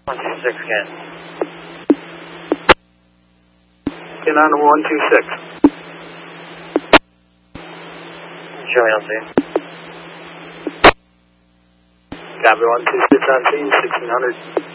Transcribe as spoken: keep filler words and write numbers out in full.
one two six again. Get on to one two six. Show me on scene. Copy one two six on scene, sixteen hundred.